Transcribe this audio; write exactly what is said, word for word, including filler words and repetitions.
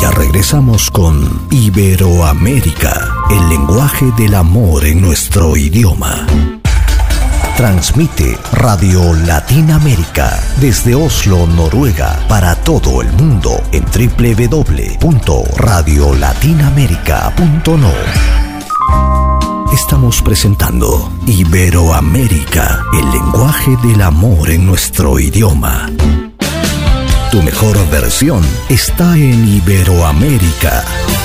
Ya regresamos con Iberoamérica, el lenguaje del amor en nuestro idioma. Transmite Radio Latinoamérica desde Oslo, Noruega, para todo el mundo en doble u doble u doble u punto radio latinoamerica punto no. Estamos presentando Iberoamérica, el lenguaje del amor en nuestro idioma. Tu mejor versión está en Iberoamérica.